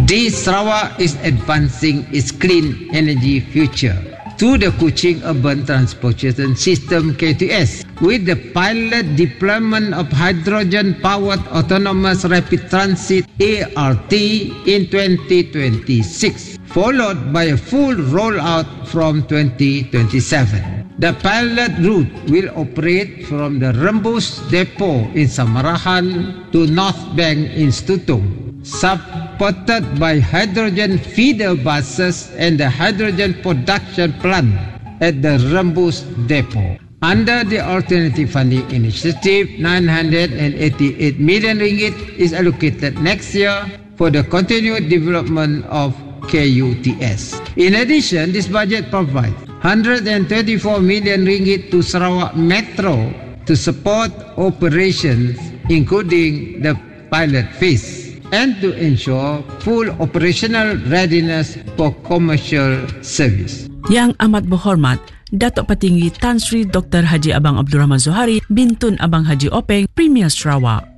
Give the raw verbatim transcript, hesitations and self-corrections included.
The Sarawak is advancing its clean energy future through the Kuching Urban Transportation System K T S with the pilot deployment of hydrogen-powered autonomous rapid transit A R T in twenty twenty-six, followed by a full rollout from twenty twenty-seven. The pilot route will operate from the Rembus Depot in Samarahan to North Bank in Stutung, supported by hydrogen feeder buses and the hydrogen production plant at the Rembus Depot. Under the Alternative Funding Initiative, nine hundred eighty-eight million ringgit is allocated next year for the continued development of K U T S. In addition, this budget provides one hundred thirty-four million ringgit to Sarawak Metro to support operations, including the pilot phase, and to ensure full operational readiness for commercial service. Yang amat berhormat, Datuk Petinggi Tan Sri Doktor Haji Abang Abdul Rahman Zohari, Bintun Abang Haji Openg, Premier Sarawak.